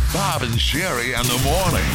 Bob and Sherry in the morning.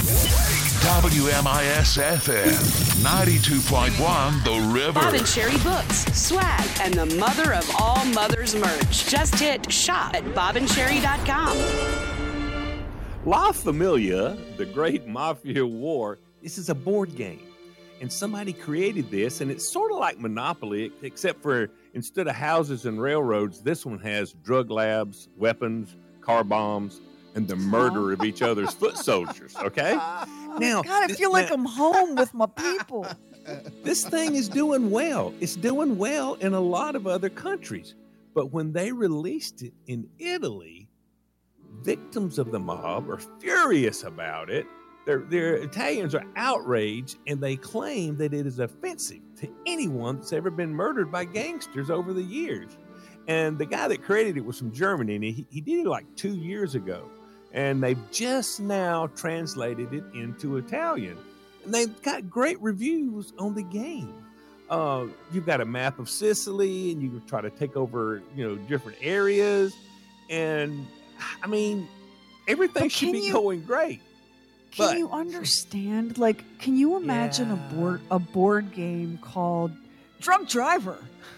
WMIS-FM, 92.1 The River. Bob and Sherry books, swag, and the mother of all mothers merch. Just hit shop at bobandSherry.com. La Familia, the Great Mafia War, this is a board game. And somebody created this, and it's sort of like Monopoly, except for instead of houses and railroads, this one has drug labs, weapons, car bombs, and the murder of each other's foot soldiers, okay? Now, God, I feel like I'm home with my people. This thing is doing well. It's doing well in a lot of other countries. But when they released it in Italy, victims of the mob are furious about it. Their Italians are outraged, and they claim that it is offensive to anyone that's ever been murdered by gangsters over the years. And the guy that created it was from Germany, and he did it like 2 years ago. And they've just now translated it into Italian. And they've got great reviews on the game. You've got a map of Sicily, and you can try to take over, different areas. And, I mean, everything should be going great. Can you understand? Like, can you imagine a board game called Drunk Driver?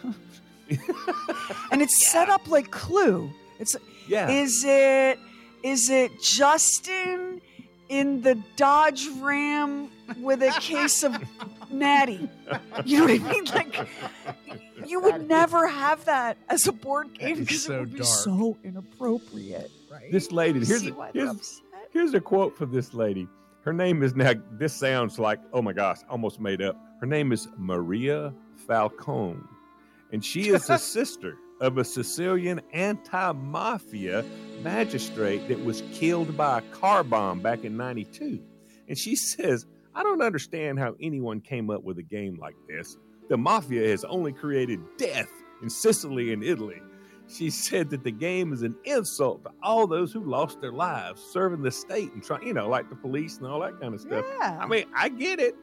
And it's set up like Clue. Is it Justin in the Dodge Ram with a case of Natty? You know what I mean? Like, you would never have that as a board game because it would be so inappropriate, right? This lady, here's a quote from this lady. Her name is now, this sounds like, oh my gosh, almost made up. Her name is Maria Falcone, and she is the sister of a Sicilian anti-mafia magistrate that was killed by a car bomb back in 92. And she says, I don't understand how anyone came up with a game like this. The mafia has only created death in Sicily and Italy. She said that the game is an insult to all those who lost their lives serving the state and trying, like the police and all that kind of stuff. Yeah. I mean, I get it.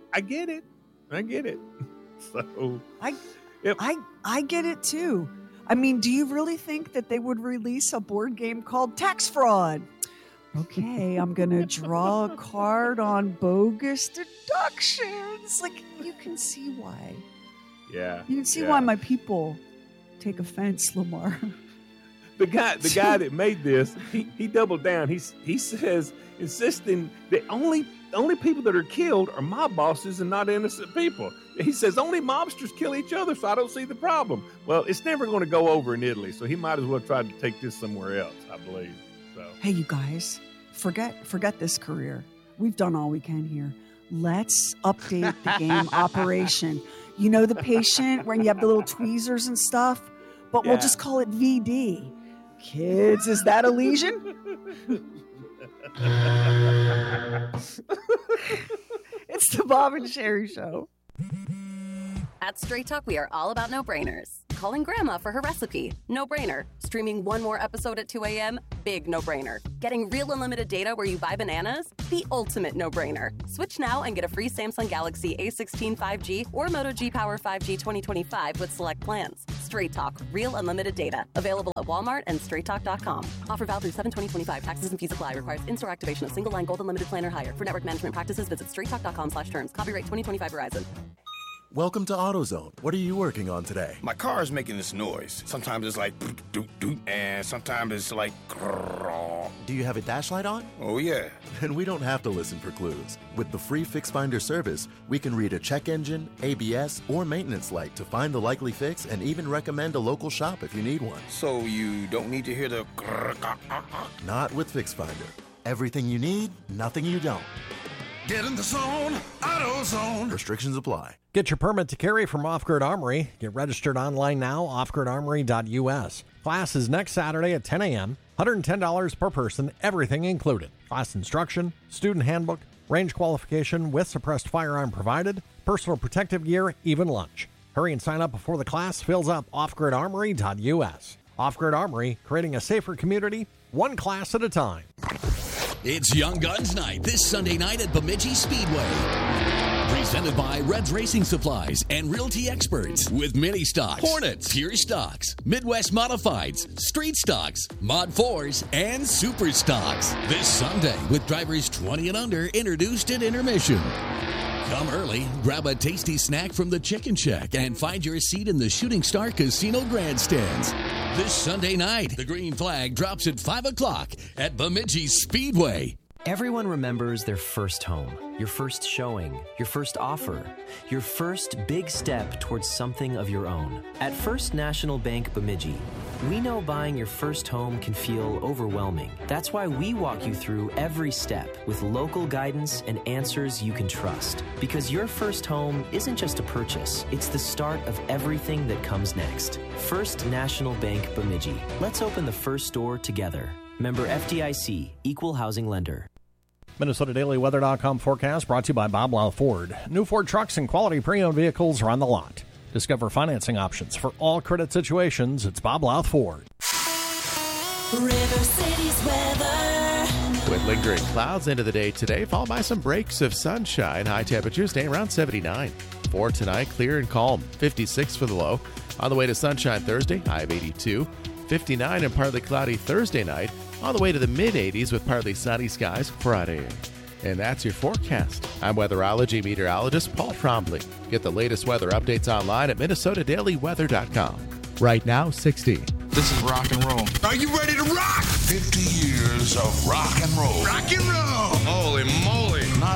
So I get it too. I mean, do you really think that they would release a board game called Tax Fraud? Okay, I'm going to draw a card on bogus deductions. Like, you can see why. Yeah. You can see why my people take offense, Lamar. The guy that made this, he doubled down. He says, insisting that only people that are killed are mob bosses and not innocent people. He says only mobsters kill each other, so I don't see the problem. Well, it's never going to go over in Italy, so he might as well try to take this somewhere else, I believe. So. Hey, you guys, forget this career. We've done all we can here. Let's update the game operation. You know the patient where you have the little tweezers and stuff? But we'll just call it VD. Kids, is that a lesion? It's the Bob and Sherry Show. At Straight Talk, we are all about no-brainers. Calling Grandma for her recipe, no-brainer. Streaming one more episode at 2 a.m., big no-brainer. Getting real unlimited data where you buy bananas, the ultimate no-brainer. Switch now and get a free Samsung Galaxy A16 5G or Moto G Power 5G 2025 with select plans. Straight Talk, real unlimited data. Available at Walmart and straighttalk.com. Offer valid through 7/20/25. Taxes and fees apply. Requires in-store activation of single line gold unlimited plan or higher. For network management practices, visit straighttalk.com/terms. Copyright 2025 Verizon. Welcome to AutoZone. What are you working on today? My car is making this noise. Sometimes it's like doot doot, and sometimes it's like grrr. Do you have a dash light on? Oh yeah. Then we don't have to listen for clues. With the free Fix Finder service, we can read a check engine, ABS, or maintenance light to find the likely fix and even recommend a local shop if you need one. So you don't need to hear the grrr. Not with Fix Finder. Everything you need, nothing you don't. Get in the zone, AutoZone. Restrictions apply. Get your permit to carry from Off Grid Armory. Get registered online now, offgridarmory.us. Class is next Saturday at 10 a.m., $110 per person, everything included. Class instruction, student handbook, range qualification with suppressed firearm provided, personal protective gear, even lunch. Hurry and sign up before the class fills up, offgridarmory.us. Off Grid Armory, creating a safer community, one class at a time. It's Young Guns Night this Sunday night at Bemidji Speedway. Presented by Reds Racing Supplies and Realty Experts with Mini Stocks, Hornets, Pure Stocks, Midwest Modifieds, Street Stocks, Mod 4s, and Super Stocks. This Sunday with drivers 20 and under introduced at intermission. Come early, grab a tasty snack from the Chicken Shack, and find your seat in the Shooting Star Casino grandstands. This Sunday night, the green flag drops at 5 o'clock at Bemidji Speedway. Everyone remembers their first home, your first showing, your first offer, your first big step towards something of your own. At First National Bank Bemidji, we know buying your first home can feel overwhelming. That's why we walk you through every step with local guidance and answers you can trust. Because your first home isn't just a purchase, it's the start of everything that comes next. First National Bank Bemidji. Let's open the first door together. Member FDIC, Equal Housing Lender. MinnesotaDailyWeather.com forecast brought to you by Bob Lau Ford. New Ford trucks and quality pre-owned vehicles are on the lot. Discover financing options for all credit situations. It's Bob Lau Ford. River City's weather. With lingering clouds into the day today, followed by some breaks of sunshine. High temperatures staying around 79. For tonight, clear and calm. 56 for the low. On the way to sunshine Thursday, high of 82. 59 and partly cloudy Thursday night. On the way to the mid-80s with partly sunny skies Friday. And that's your forecast. I'm weatherology meteorologist Paul Trombley. Get the latest weather updates online at MinnesotaDailyWeather.com. Right now, 60. This is rock and roll. Are you ready to rock? 50 years of rock and roll. Rock and roll. Holy moly.